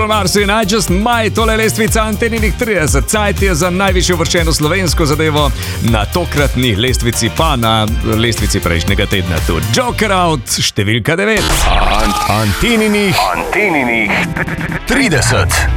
Bruno Mars in I Just Might, tole lestvica Anteninih 30. Cajt je za najvišjo uvrščeno slovensko zadevo na tokratni lestvici, pa na lestvici prejšnjega tedna tudi. Joker Out, številka 9. Anteninih 30.